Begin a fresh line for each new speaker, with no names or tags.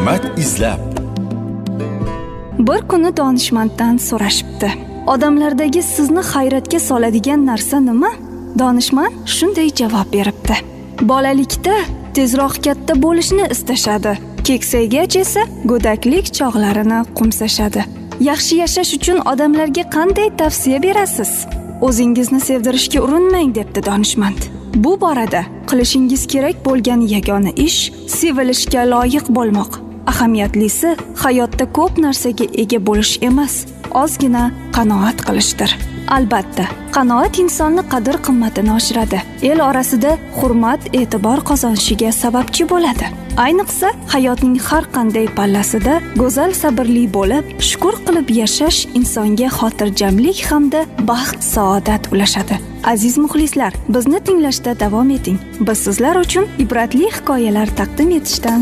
hikmat izlab.
Bir kuni donishmanddan so'rashibdi: odamlardagi sizni hayratga soladigan narsa nima? Donishmand shunday javob beribdi: bolalikda tezroq katta bo'lishni istashadi, keksaygach esa go'daklik chog'larini qo'msashadi. Yaxshi yashash uchun odamlarga qanday tavsiya berasiz? O'zingizni sevdirishga urinmang, debdi donishmand. Bu borada qilishingiz kerak bo'lgan yagona ish sevilishga loyiq bo'lmoq. Ahamiyatlisi hayotda ko'p narsaga ega bo'lish emas, ozgina qanoat qilishdir. Albatta, qanoat insonni qadr-qimmatini oshiradi. El orasida hurmat, e'tibor qozonishiga sababchi bo'ladi. Ayniqsa, hayotning har qanday pallasida go'zal sabrli bo'lib, shukr qilib yashash insonga xotirjamlik hamda baxt, saodat ulashadi. Aziz muxlislar, bizni tinglashda davom eting. Biz sizlar uchun ibratli hikoyalar taqdim etishdan